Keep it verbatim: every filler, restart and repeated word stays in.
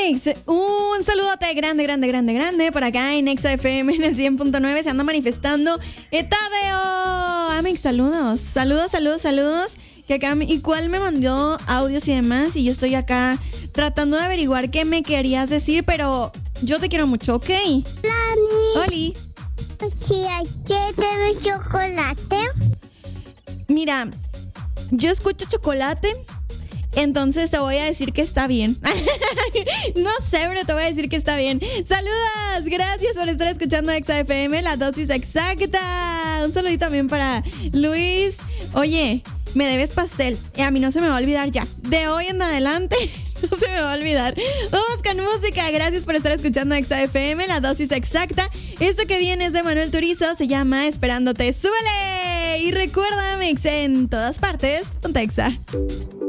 Amix, un saludote grande, grande, grande, grande por acá en Exa F M en el cien punto nueve. Se anda manifestando Etadeo. Amix, saludos, saludos, saludos, saludos. Que acá, y cuál me mandó audios y demás. Y yo estoy acá tratando de averiguar qué me querías decir, pero yo te quiero mucho, ¿ok? Lani. Oli. Si ayer te chocolate. Mira, yo escucho chocolate, entonces te voy a decir que está bien. No sé, pero te voy a decir que está bien. Saludos, gracias por estar escuchando Exa F M, la dosis exacta. Un saludito también para Luis. Oye, me debes pastel. Y a mí no se me va a olvidar ya. De hoy en adelante no se me va a olvidar. Vamos con música. Gracias por estar escuchando Exa F M, la dosis exacta. Esto que viene es de Manuel Turizo, se llama Esperándote. ¡Súbele! Y recuerda, Mix, en todas partes, ponte Exa.